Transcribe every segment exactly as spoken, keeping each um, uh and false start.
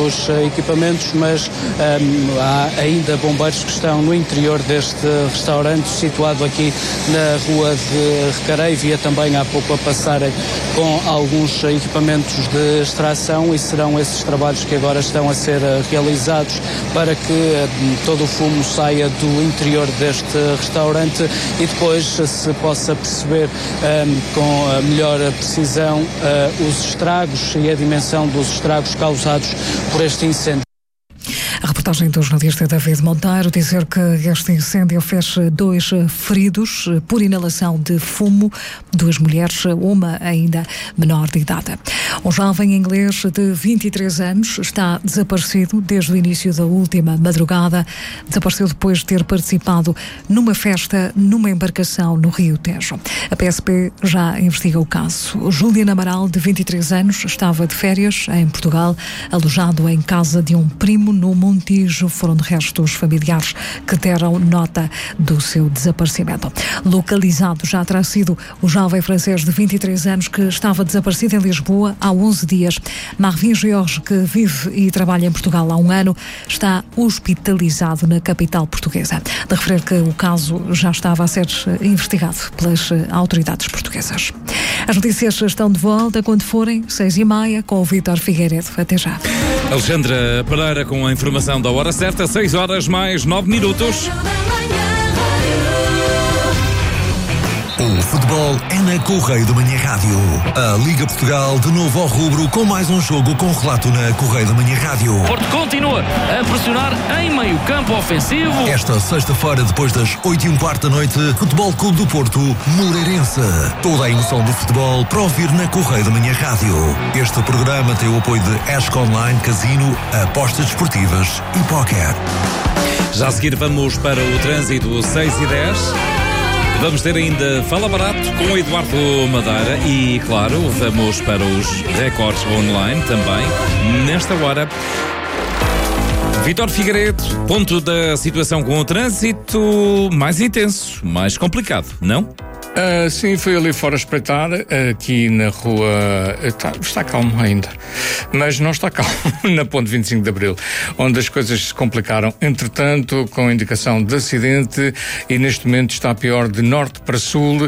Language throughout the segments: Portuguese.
dos equipamentos, mas um, há ainda bombeiros que estão no interior deste restaurante, situado aqui na rua de Recarei. Via também há pouco a passarem com alguns equipamentos de extração, e serão esses trabalhos que agora estão a ser realizados para que um, todo o fumo saia do interior deste restaurante e depois se possa perceber um, com a melhor precisão uh, os estragos e a dimensão dos estragos causados por este incêndio. A reportagem do jornalista David Monteiro dizer que este incêndio fez dois feridos por inalação de fumo, duas mulheres, uma ainda menor de idade. Um jovem inglês de vinte e três anos está desaparecido desde o início da última madrugada. Desapareceu depois de ter participado numa festa numa embarcação no Rio Tejo. A P S P já investiga o caso. Juliano Amaral, de vinte e três anos, estava de férias em Portugal, alojado em casa de um primo no Montijo. Foram de resto os familiares que deram nota do seu desaparecimento. Localizado já terá sido o jovem francês de vinte e três anos que estava desaparecido em Lisboa há onze dias. Marvin Jorge, que vive e trabalha em Portugal há um ano, está hospitalizado na capital portuguesa. De referir que o caso já estava a ser investigado pelas autoridades portuguesas. As notícias estão de volta quando forem seis e meia com o Vítor Figueiredo. Até já. Alexandra Pereira com a informação da hora certa, seis horas mais nove minutos. O futebol é na Correio da Manhã Rádio. A Liga Portugal de novo ao rubro com mais um jogo com relato na Correio da Manhã Rádio. Porto continua a pressionar em meio campo ofensivo. Esta sexta-feira, depois das oito e um quarto da noite, Futebol Clube do Porto, Moreirense. Toda a emoção do futebol para ouvir na Correio da Manhã Rádio. Este programa tem o apoio de Esco Online, Casino, apostas desportivas e póquer. Já a seguir vamos para o trânsito seis e dez. Vamos ter ainda Fala Barato com o Eduardo Madeira e, claro, vamos para os recordes online também, nesta hora. Vítor Figueiredo, ponto da situação com o trânsito mais intenso, mais complicado, não? Uh, sim, fui ali fora espreitar, aqui na rua, está, está calmo ainda, mas não está calmo na ponte vinte e cinco de Abril, onde as coisas se complicaram, entretanto, com indicação de acidente, e neste momento está pior de norte para sul, uh,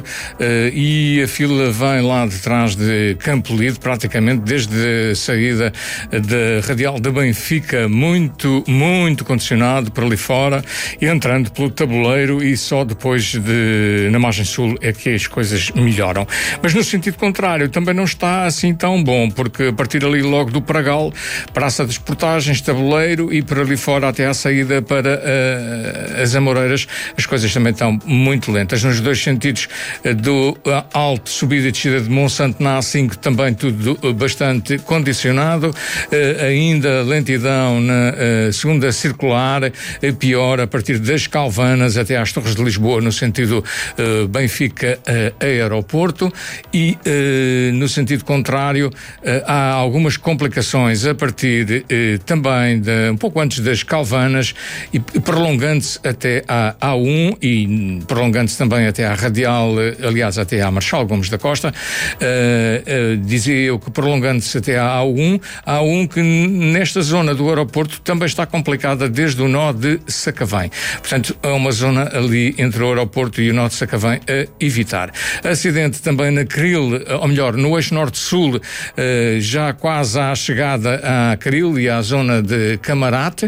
e a fila vem lá de trás de Campo Lido, praticamente desde a saída da Radial de Benfica, muito, muito condicionado por ali fora, e entrando pelo tabuleiro, e só depois de, na margem sul, é que as coisas melhoram. Mas no sentido contrário, também não está assim tão bom, porque a partir ali logo do Pragal, Praça das Portagens, Tabuleiro, e por ali fora até à saída para uh, as Amoreiras, as coisas também estão muito lentas. Nos dois sentidos uh, do uh, alto, subida e descida de Monsanto na A cinco, também tudo uh, bastante condicionado. Uh, ainda lentidão na uh, segunda circular, uh, pior a partir das Calvanas até às Torres de Lisboa, no sentido uh, Benfica a aeroporto, e eh, no sentido contrário eh, há algumas complicações a partir eh, também de um pouco antes das Calvanas, e prolongando-se até à A um e prolongando-se também até à Radial, aliás até à Marechal Gomes da Costa. eh, eh, dizia eu que prolongando-se até à A um, A um que nesta zona do aeroporto também está complicada desde o nó de Sacavém. Portanto, é uma zona ali entre o aeroporto e o nó de Sacavém a evitar. Acidente também na Cril, ou melhor, no eixo norte-sul, já quase à chegada à Cril e à zona de Camarate,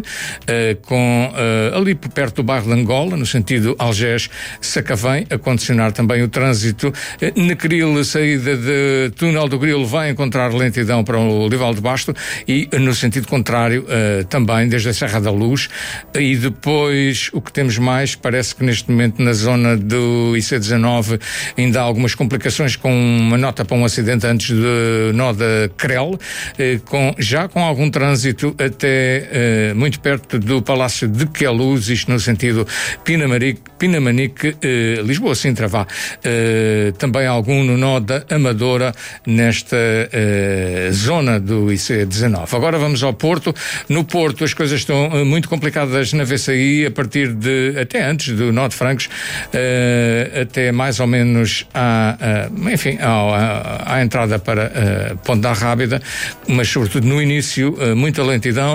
com ali perto do bairro de Angola, no sentido Algés-Sacavém, a condicionar também o trânsito. Na Cril, a saída de Túnel do Grilo vai encontrar lentidão para o Olival de Basto, e no sentido contrário também desde a Serra da Luz. E depois o que temos mais, parece que neste momento na zona do I C dezanove ainda há algumas complicações, com uma nota para um acidente antes do nó da Crel, eh, com, já com algum trânsito até eh, muito perto do Palácio de Queluz, isto no sentido Pinamarique, Pinamanique, eh, Lisboa-Sintra, vá. Eh, também algum no nó da Amadora, nesta eh, zona do I C dezanove. Agora vamos ao Porto. No Porto as coisas estão eh, muito complicadas na V C I, a partir de, até antes do nó de Francos, eh, até mais ou menos à, à, enfim, à, à, à entrada para uh, Ponte da Rábida, mas sobretudo no início, uh, muita lentidão.